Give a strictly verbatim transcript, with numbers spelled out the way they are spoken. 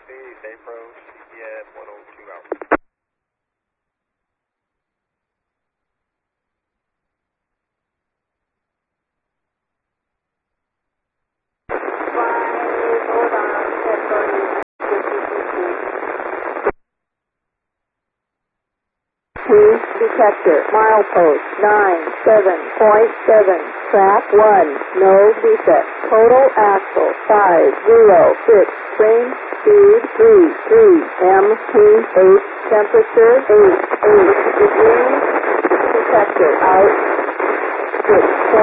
Daypro, C B S one oh two out. Cruise detector, milepost nine seven point seven, track one, no defect, total axle five zero six, train speed three three, M T H, temperature eight eight degrees, detector out, six